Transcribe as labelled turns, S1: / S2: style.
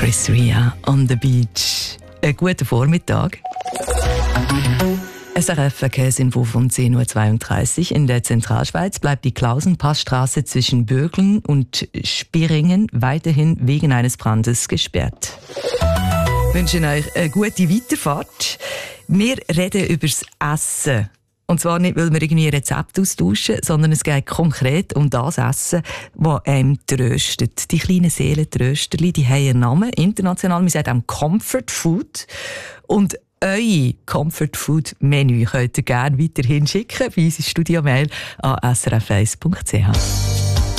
S1: Chris Ria on the beach. Einen guten Vormittag. SRF-Verkehrsinfo von 10.32 Uhr. In der Zentralschweiz bleibt die Klausenpassstraße zwischen Bürglen und Spieringen weiterhin wegen eines Brandes gesperrt. Wir wünschen euch eine gute Weiterfahrt. Wir reden über das Essen. Und zwar nicht, weil wir irgendwie Rezepte austauschen, sondern es geht konkret um das Essen, das einem tröstet. Die kleinen Seelentrösterli, die haben einen Namen. International, man sagt auch Comfort Food. Und euer Comfort Food Menü könnt ihr gerne weiterhin schicken bei uns ins Studio-Mail an srf1.ch.